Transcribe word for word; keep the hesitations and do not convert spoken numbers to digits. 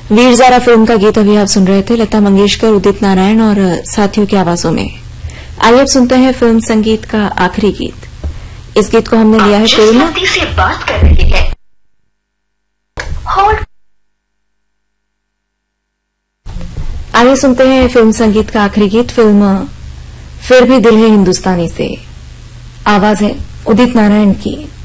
Veer Zaara film का गीत अभी आप सुन रहे थे, लता मंगेशकर, उदित नारायण और साथियों की आवाजों में। आइए अब सुनते हैं फिल्म संगीत का आखिरी गीत। इस गीत को हमने लिया है फिल्म से बात कर रही है। आइए सुनते हैं फिल्म संगीत का आखिरी गीत, फिल्म फिर भी दिल है हिंदुस्तानी से। आवाज है उदित नारायण की।